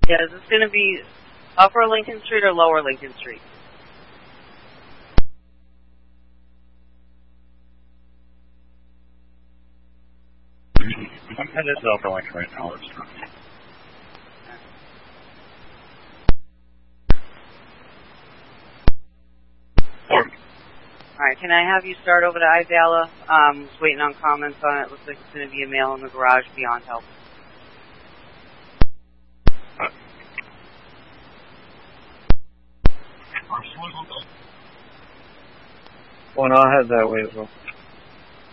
Yeah, is this going to be Upper Lincoln Street or Lower Lincoln Street? I'm headed to Upper Lincoln right now. Alright, can I have you start over to Ivala? Just waiting on comments on it. Looks like it's going to be a male in the garage beyond help. Well, I'll head that way as well.